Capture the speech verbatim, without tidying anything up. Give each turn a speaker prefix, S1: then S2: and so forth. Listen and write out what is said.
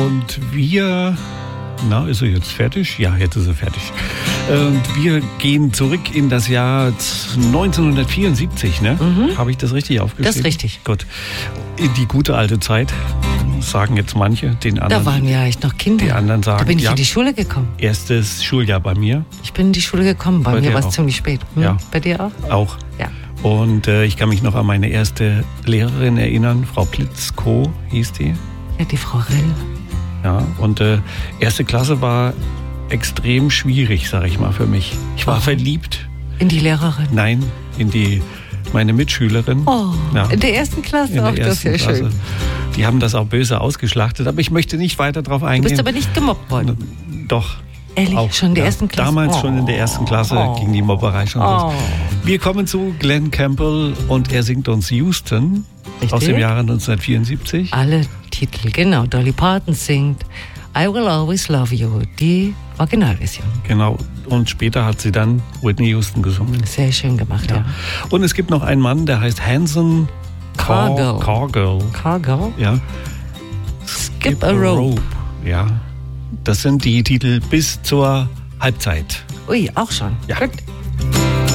S1: Und wir... Na, ist sie jetzt fertig? Ja, jetzt ist sie fertig. Und wir gehen zurück in das Jahr neunzehnhundertvierundsiebzig, ne? Mhm. Habe ich das richtig aufgeschrieben?
S2: Das ist richtig.
S1: Gut. In die gute alte Zeit, sagen jetzt manche, den anderen.
S2: Da waren wir eigentlich noch Kinder.
S1: Die anderen sagen,
S2: da bin ich
S1: ja,
S2: in die Schule gekommen.
S1: Erstes Schuljahr bei mir.
S2: Ich bin in die Schule gekommen, bei, bei mir war es ziemlich spät. Hm?
S1: Ja.
S2: Bei dir auch?
S1: Auch.
S2: Ja.
S1: Und äh, ich kann mich noch an meine erste Lehrerin erinnern, Frau Plitzko hieß die.
S2: Ja, die Frau Rill.
S1: Ja, und äh, erste Klasse war extrem schwierig, sag ich mal, für mich. Ich war oh. verliebt.
S2: In die Lehrerin?
S1: Nein, in die meine Mitschülerin.
S2: Oh, ja. In der ersten Klasse?
S1: In der
S2: auch,
S1: ersten
S2: das ist ja
S1: Klasse.
S2: schön.
S1: Die haben das auch böse ausgeschlachtet, aber ich möchte nicht weiter darauf eingehen.
S2: Du bist aber nicht gemobbt worden?
S1: Doch.
S2: Ehrlich?
S1: Auch,
S2: schon in der
S1: ja.
S2: ersten Klasse?
S1: Damals
S2: oh.
S1: schon in der ersten Klasse oh. ging die Mobberei schon los.
S2: Oh.
S1: Wir kommen zu Glenn Campbell und er singt uns Houston. Richtig? Aus dem Jahre neunzehnhundertvierundsiebzig.
S2: Alle Titel, genau. Dolly Parton singt I Will Always Love You, die Originalversion.
S1: Genau, und später hat sie dann Whitney Houston gesungen.
S2: Sehr schön gemacht, ja. ja.
S1: Und es gibt noch einen Mann, der heißt Hanson
S2: Cargill.
S1: Cargill.
S2: Cargill?
S1: Ja.
S2: Skip, Skip a, a rope. rope.
S1: Ja, das sind die Titel bis zur Halbzeit.
S2: Ui, auch schon.
S1: Ja.
S2: Gut.